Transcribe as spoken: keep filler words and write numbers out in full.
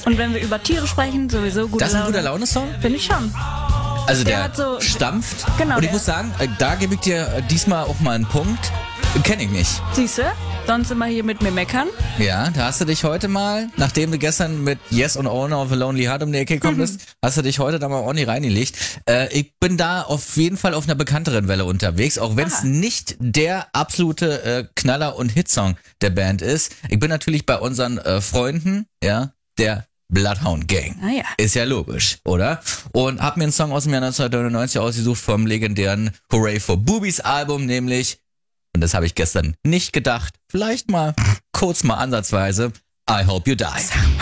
Und wenn wir über Tiere sprechen, sowieso gute Das ist ein Laune. guter Laune-Song? Finde ich schon. Also der, Der hat so- stampft. Genau, Und ich der- muss sagen, äh, da gebe ich dir äh, diesmal auch mal einen Punkt. Kenne ich nicht. Siehst du? Sonst immer hier mit mir meckern. Ja, da hast du dich heute mal, nachdem du gestern mit Yes und Owner of a Lonely Heart um die Ecke gekommen bist, hast du dich heute da mal ordentlich reingelegt. Äh, ich bin da auf jeden Fall auf einer bekannteren Welle unterwegs, auch wenn es Ah. nicht der absolute äh, Knaller und Hitsong der Band ist. Ich bin natürlich bei unseren äh, Freunden, ja, der Bloodhound Gang. Ah ja. Ist ja logisch, oder? Und hab mir einen Song aus dem Jahr neunzehnhundertneunundneunzig ausgesucht vom legendären Hooray for Boobies Album, nämlich, und das habe ich gestern nicht gedacht, vielleicht mal kurz mal ansatzweise, I Hope You Die.